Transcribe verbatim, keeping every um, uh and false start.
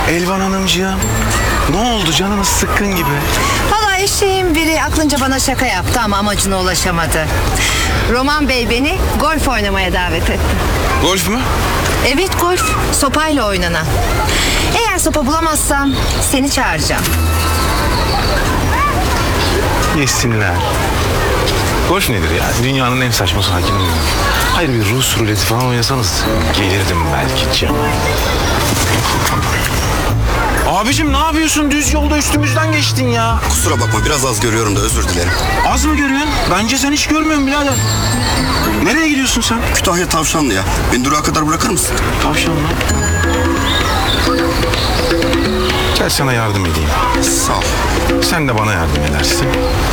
Elvan Hanımcığım, ne oldu, canınız sıkkın gibi? Vallahi eşeğin biri aklınca bana şaka yaptı ama amacına ulaşamadı. Roman Bey beni golf oynamaya davet etti. Golf mü? Evet, golf. Sopayla oynanan. Eğer sopa bulamazsam seni çağıracağım. Yesinler. Golf nedir ya? Dünyanın en saçma sakin oyunu. Hayır, bir Rus ruleti falan oynasanız gelirdim belki canım. Abicim ne yapıyorsun? Düz yolda üstümüzden geçtin ya. Kusura bakma, biraz az görüyorum da özür dilerim. Az mı görüyorsun? Bence sen hiç görmüyorsun birader. Nereye gidiyorsun sen? Kütahya Tavşanlı ya. Beni durağa kadar bırakır mısın? Tavşan mı? Gel sana yardım edeyim. Sağ ol. Sen de bana yardım edersin.